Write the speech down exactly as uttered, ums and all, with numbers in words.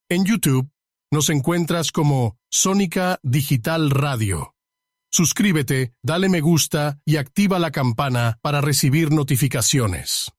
En YouTube nos encuentras como Sónica Digital Radio. Suscríbete, dale me gusta y activa la campana para recibir notificaciones.